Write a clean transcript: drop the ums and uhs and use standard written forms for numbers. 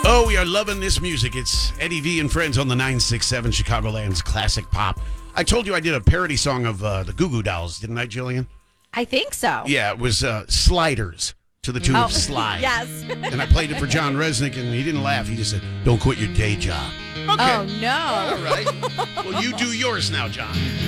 Oh, we are loving this music. It's Eddie V and Friends on the 967 Chicagoland's classic pop. I told you I did a parody song of the Goo Goo Dolls, didn't I, Jillian? I think so. Yeah, it was Sliders to the tune of Slide. Yes. And I played it for John Resnick, and he didn't laugh. He just said, don't quit your day job. Okay. Oh, no. All right. Well, you do yours now, John.